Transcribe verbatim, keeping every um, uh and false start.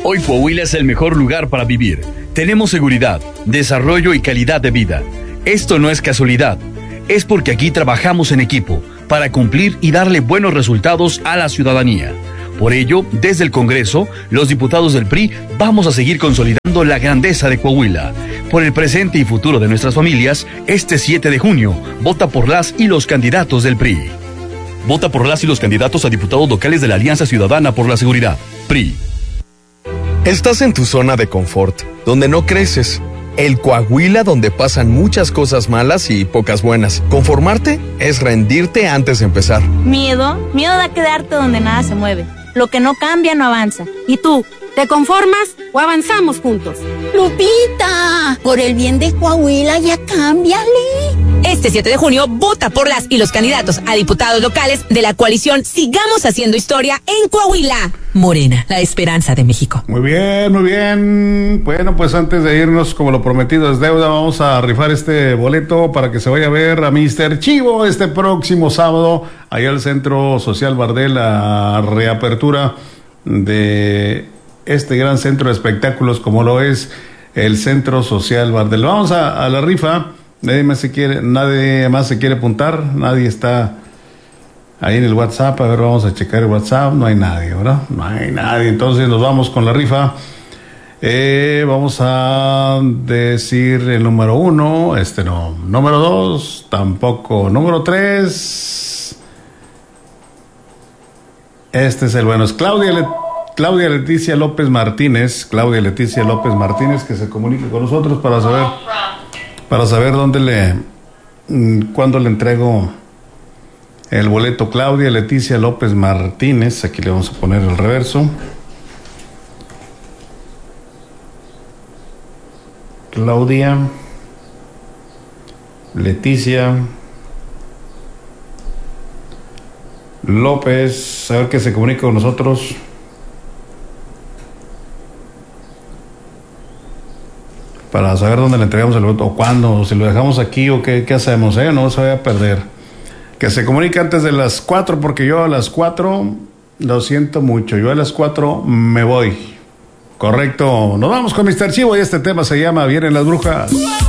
Hoy Coahuila es el mejor lugar para vivir. Tenemos seguridad, desarrollo y calidad de vida. Esto no es casualidad, es porque aquí trabajamos en equipo para cumplir y darle buenos resultados a la ciudadanía. Por ello, desde el Congreso, los diputados del P R I vamos a seguir consolidando la grandeza de Coahuila. Por el presente y futuro de nuestras familias, este siete de junio, vota por las y los candidatos del P R I. Vota por las y los candidatos a diputados locales de la Alianza Ciudadana por la Seguridad, P R I. Estás en tu zona de confort, donde no creces. El Coahuila donde pasan muchas cosas malas y pocas buenas. Conformarte es rendirte antes de empezar. Miedo, miedo da quedarte donde nada se mueve. Lo que no cambia no avanza. ¿Y tú, te conformas o avanzamos juntos? Lupita, por el bien de Coahuila ya cámbiale. Este siete de junio, vota por las y los candidatos a diputados locales de la coalición Sigamos Haciendo Historia en Coahuila. Morena, la esperanza de México. Muy bien, muy bien. Bueno, pues antes de irnos, como lo prometido es deuda, vamos a rifar este boleto para que se vaya a ver a míster Chivo este próximo sábado, allá al Centro Social Bardel, a reapertura de este gran centro de espectáculos como lo es el Centro Social Bardel. Vamos a, a la rifa. Nadie más se quiere, nadie más se quiere apuntar, nadie está ahí en el WhatsApp. A ver, vamos a checar el WhatsApp, no hay nadie, ¿verdad? No hay nadie, entonces nos vamos con la rifa. Eh, vamos a decir el número uno, este no, número dos, tampoco, número tres, este es el bueno, es Claudia, Le- Claudia Leticia López Martínez, Claudia Leticia López Martínez, que se comunique con nosotros para saber... Para saber dónde le, cuándo le entrego el boleto. Claudia Leticia López Martínez, aquí le vamos a poner el reverso. Claudia Leticia López, a ver que se comunique con nosotros. Para saber dónde le entregamos el voto, o cuándo, o si lo dejamos aquí, o qué, qué hacemos, ¿eh? No se vaya a perder. Que se comunique antes de las cuatro, porque yo a las cuatro, lo siento mucho, yo a las cuatro me voy. Correcto. Nos vamos con míster Chivo y este tema se llama Vienen las Brujas.